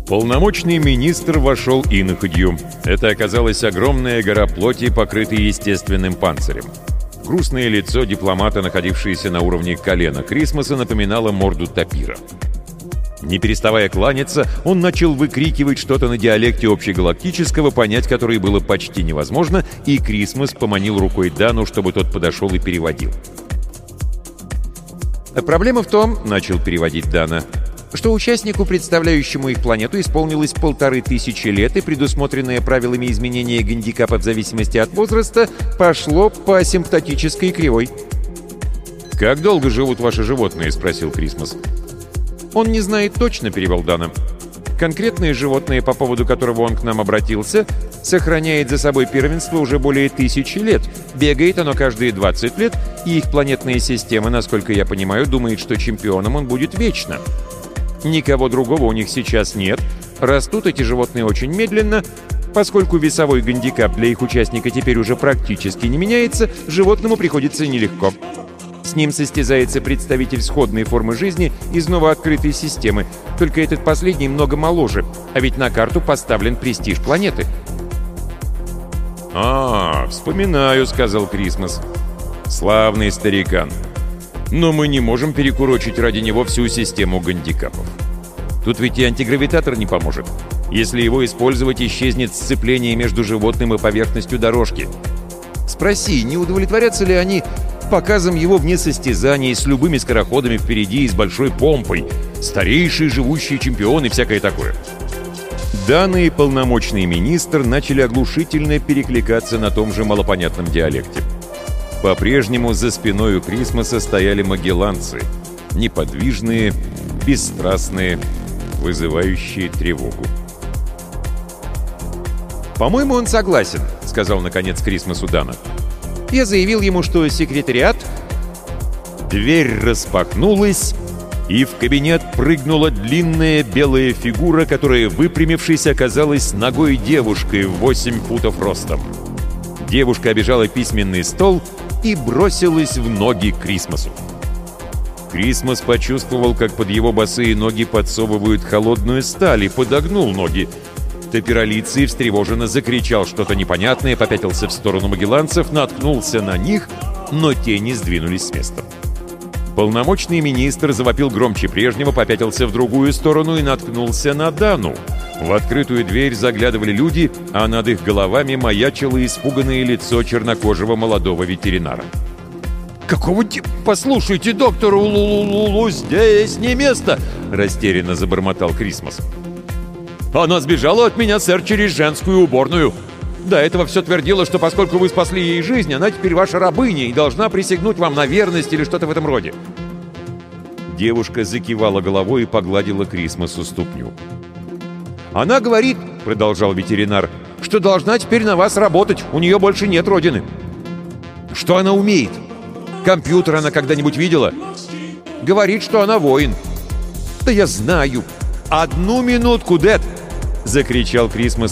Полномочный министр вошел иноходью. Это оказалась огромная гора плоти, покрытая естественным панцирем. Грустное лицо дипломата, находившееся на уровне колена Крисмоса, напоминало морду тапира. Не переставая кланяться, он начал выкрикивать что-то на диалекте общегалактического, понять который было почти невозможно, и Крисмос поманил рукой Дану, чтобы тот подошел и переводил. «Проблема в том, — начал переводить Дана, — что участнику, представляющему их планету, исполнилось 1500 лет, и предусмотренное правилами изменения гандикапа в зависимости от возраста пошло по асимптотической кривой». «Как долго живут ваши животные?» — спросил Крисмос. «Он не знает точно», — перевел Дана. «Конкретное животное, по поводу которого он к нам обратился, сохраняет за собой первенство уже более 1000 лет. Бегает оно каждые 20 лет, и их планетная система, насколько я понимаю, думает, что чемпионом он будет вечно. Никого другого у них сейчас нет. Растут эти животные очень медленно. Поскольку весовой гандикап для их участника теперь уже практически не меняется, животному приходится нелегко. С ним состязается представитель сходной формы жизни из новооткрытой системы, только этот последний много моложе, а ведь на карту поставлен престиж планеты». Вспоминаю», — сказал Крисмос. «Славный старикан. Но мы не можем перекурочить ради него всю систему гандикапов. Тут ведь и антигравитатор не поможет. Если его использовать, исчезнет сцепление между животным и поверхностью дорожки. Спроси, не удовлетворятся ли они показом его вне состязаний с любыми скороходами впереди и с большой помпой. Старейший живущий чемпион и всякое такое». Дана и полномочный министр начали оглушительно перекликаться на том же малопонятном диалекте. По-прежнему за спиной у Крисмоса стояли магелланцы. Неподвижные, бесстрастные, вызывающие тревогу. «По-моему, он согласен», — сказал наконец Крисмосу Дана. «Я заявил ему, что секретариат...» Дверь распахнулась, и в кабинет прыгнула длинная белая фигура, которая, выпрямившись, оказалась ногой девушкой в 8 футов ростом. Девушка обежала письменный стол и бросилась в ноги Крисмосу. Крисмос почувствовал, как под его босые ноги подсовывают холодную сталь, и подогнул ноги. Тапиролицый встревоженно закричал что-то непонятное, попятился в сторону магелланцев, наткнулся на них, но те не сдвинулись с места. Полномочный министр завопил громче прежнего, попятился в другую сторону и наткнулся на Дану. В открытую дверь заглядывали люди, а над их головами маячило испуганное лицо чернокожего молодого ветеринара. «Какого Послушайте, доктор, здесь не место!» — растерянно забормотал Крисмос. «Она сбежала от меня, сэр, через женскую уборную. До этого все твердила, что поскольку вы спасли ей жизнь, она теперь ваша рабыня и должна присягнуть вам на верность или что-то в этом роде». Девушка закивала головой и погладила Крисмосу ступню. «Она говорит, — продолжал ветеринар, — что должна теперь на вас работать, у нее больше нет родины». «Что она умеет? Компьютер она когда-нибудь видела?» «Говорит, что она воин». «Да я знаю». «Одну минутку, Дэд!» — закричал Крисмос,